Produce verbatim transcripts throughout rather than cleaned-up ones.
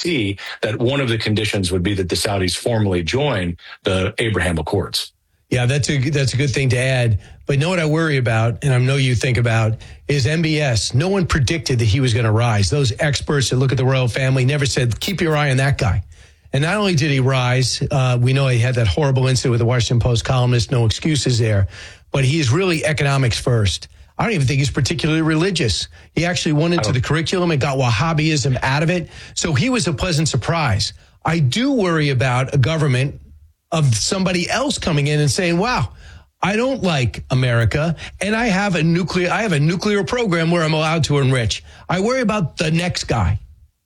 see that one of the conditions would be that the Saudis formally join the Abraham Accords. Yeah, that's a that's a good thing to add. But you know what I worry about, and I know you think about, is M B S. No one predicted that he was going to rise. Those experts that look at the royal family never said, keep your eye on that guy. And not only did he rise, uh, we know he had that horrible incident with the Washington Post columnist, no excuses there, but he is really economics first. I don't even think he's particularly religious. He actually went into the curriculum and got Wahhabism out of it. So he was a pleasant surprise. I do worry about a government of somebody else coming in and saying, wow, I don't like America, and I have a nuclear I have a nuclear program where I'm allowed to enrich. I worry about the next guy.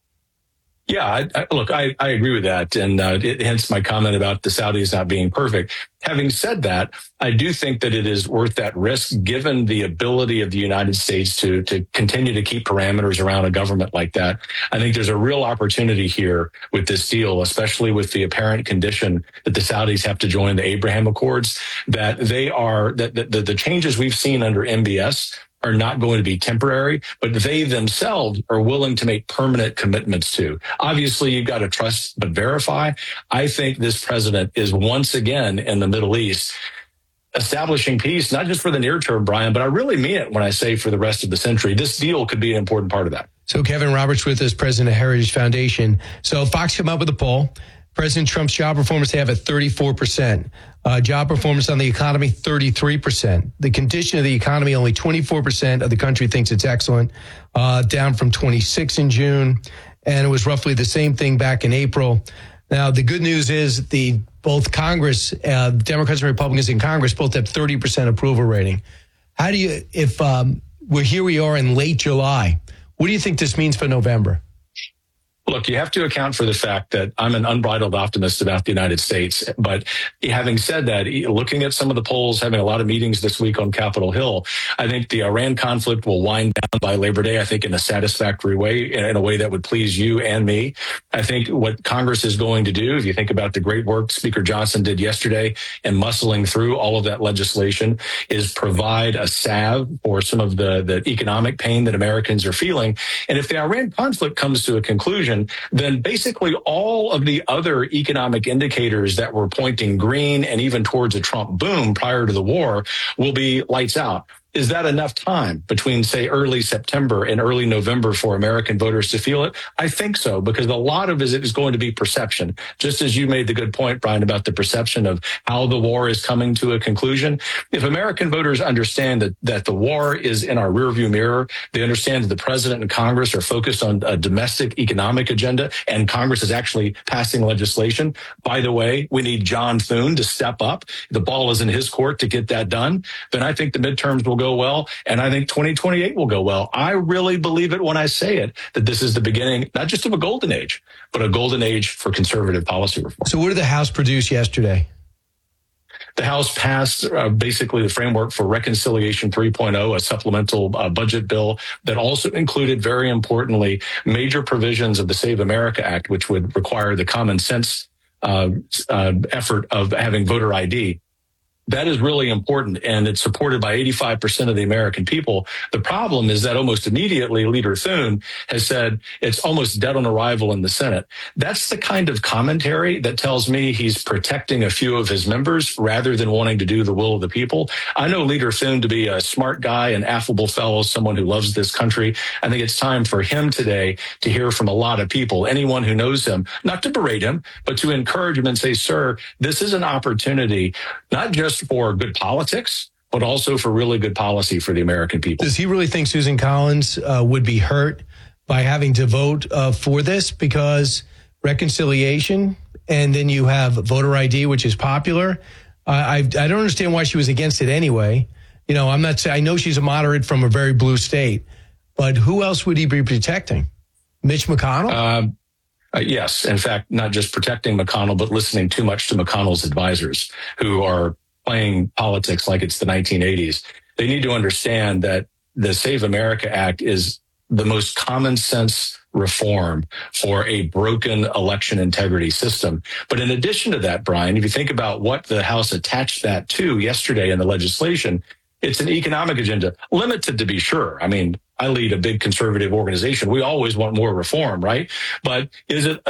Yeah, I, I, look, I, I agree with that, and uh, it, hence my comment about the Saudis not being perfect. Having said that, I do think that it is worth that risk, given the ability of the United States to to continue to keep parameters around a government like that. I think there's a real opportunity here with this deal, especially with the apparent condition that the Saudis have to join the Abraham Accords, that they are that the, the, the changes we've seen under M B S are not going to be temporary, but they themselves are willing to make permanent commitments to. Obviously, you've got to trust but verify. I think this president is once again in the Middle East establishing peace, not just for the near term, Brian, but I really mean it when I say for the rest of the century. This deal could be an important part of that. So Kevin Roberts with us, president of Heritage Foundation. So Fox came up with a poll. President Trump's job performance, they have at thirty-four percent. Uh, job performance on the economy, thirty-three percent. The condition of the economy, only twenty-four percent of the country thinks it's excellent, uh, down from twenty-six in June. And it was roughly the same thing back in April. Now, the good news is the both Congress, uh, Democrats and Republicans in Congress both have thirty percent approval rating. How do you, if um, we're here we are in late July, what do you think this means for November? Look, you have to account for the fact that I'm an unbridled optimist about the United States. But having said that, looking at some of the polls, having a lot of meetings this week on Capitol Hill, I think the Iran conflict will wind down by Labor Day, I think in a satisfactory way, in a way that would please you and me. I think what Congress is going to do, if you think about the great work Speaker Johnson did yesterday and muscling through all of that legislation, is provide a salve for some of the, the economic pain that Americans are feeling. And if the Iran conflict comes to a conclusion, then basically all of the other economic indicators that were pointing green and even towards a Trump boom prior to the war will be lights out. Is that enough time between, say, early September and early November for American voters to feel it? I think so, because a lot of it is going to be perception. Just as you made the good point, Brian, about the perception of how the war is coming to a conclusion. If American voters understand that, that the war is in our rearview mirror, they understand that the president and Congress are focused on a domestic economic agenda, and Congress is actually passing legislation. By the way, we need John Thune to step up. The ball is in his court to get that done. Then I think the midterms will go well, and I think twenty twenty-eight will go well. I really believe it when I say it, that this is the beginning, not just of a golden age, but a golden age for conservative policy reform. So what did the House produce yesterday? The House passed uh, basically the framework for Reconciliation three point oh, a supplemental uh, budget bill that also included, very importantly, major provisions of the Save America Act, which would require the common sense uh, uh, effort of having voter I D. That is really important, and it's supported by eighty-five percent of the American people. The problem is that almost immediately, Leader Thune has said it's almost dead on arrival in the Senate. That's the kind of commentary that tells me he's protecting a few of his members rather than wanting to do the will of the people. I know Leader Thune to be a smart guy, an affable fellow, someone who loves this country. I think it's time for him today to hear from a lot of people, anyone who knows him, not to berate him, but to encourage him and say, sir, this is an opportunity, not just for good politics, but also for really good policy for the American people. Does he really think Susan Collins uh, would be hurt by having to vote uh, for this? Because reconciliation, and then you have voter I D, which is popular. Uh, I, I don't understand why she was against it anyway. You know, I'm not saying, I know she's a moderate from a very blue state, but who else would he be protecting? Mitch McConnell? Uh, Uh, yes. In fact, not just protecting McConnell, but listening too much to McConnell's advisors who are playing politics like it's the nineteen eighties. They need to understand that the Save America Act is the most common sense reform for a broken election integrity system. But in addition to that, Brian, if you think about what the House attached that to yesterday in the legislation, it's an economic agenda, limited to be sure. I mean, I lead a big conservative organization. We always want more reform, right? But is it